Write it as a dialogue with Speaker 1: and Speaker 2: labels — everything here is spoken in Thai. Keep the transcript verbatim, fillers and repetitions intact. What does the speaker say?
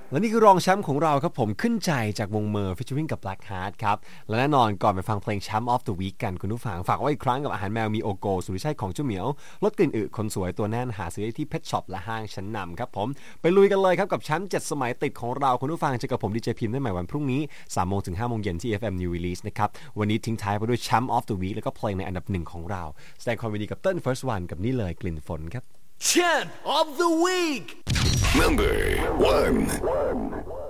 Speaker 1: และนี่คือรองแชมป์ของเราครับผมขึ้นใจจากวงเมอร์ฟิชเชอริงกับ Black Heart ครับและแน่นอนก่อนไปฟังเพลง Champ of the Week กันคุณผู้ฟังฝากไว้อีกครั้งกับอาหารแมวมีโอโกสุริชัยของเจ้าเหมียวลดกลิ่นอึคนสวยตัวแน่นหาซื้อได้ที่เพชช็อปและห้างชั้นนำครับผมไปลุยกันเลยครับกับแชมป์เจ็ดสมัยติดของเราคุณผู้ฟังเจอกับผมดีเจพิมพ์ได้ใหม่วันพรุ่งนี้ สามโมงถึงห้าโมงเย็นที่ เอฟ เอ็ม New Release นะครับวันนี้ทิ้งท้ายไปด้วย Champ of the Week แล้วก็เพลงในอันดับหนึ่งของเราแสดงความยินดีกับเติ้ล First One กับนี่เลยกลิ่นฝนครับ
Speaker 2: Champ of the Week
Speaker 3: Number one